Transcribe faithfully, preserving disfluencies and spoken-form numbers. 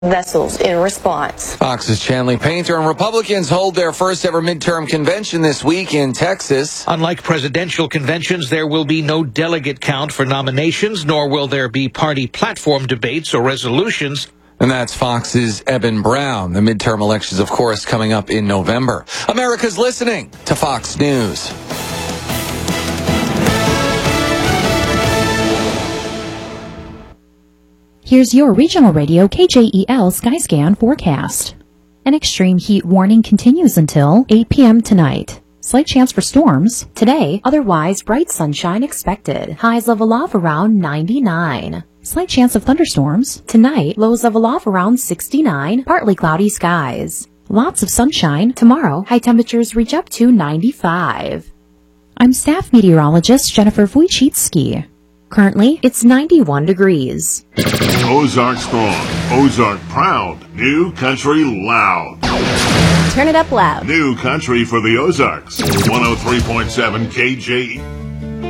vessels in response. Fox's Chanley Painter. And Republicans hold their first ever midterm convention this week in Texas. Unlike presidential conventions, there will be no delegate count for nominations, nor will there be party platform debates or resolutions. And that's Fox's Eben Brown. The midterm elections, of course, coming up in November. America's listening to Fox News. Here's your regional radio K J E L Skyscan forecast. An extreme heat warning continues until eight p.m. tonight. Slight chance for storms today, otherwise bright sunshine expected. Highs level off around ninety-nine. Slight chance of thunderstorms tonight, lows level off around sixty-nine, partly cloudy skies. Lots of sunshine tomorrow, high temperatures reach up to ninety-five. I'm staff meteorologist Jennifer Wojcicki. Currently, it's ninety-one degrees. Ozark strong, Ozark proud, new country loud. Turn it up loud. New country for the Ozarks. one oh three point seven K J E.